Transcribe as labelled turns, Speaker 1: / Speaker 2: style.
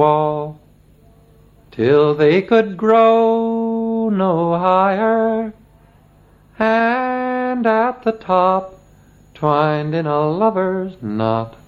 Speaker 1: wall till they could grow no higher, and at the top twined in a lover's knot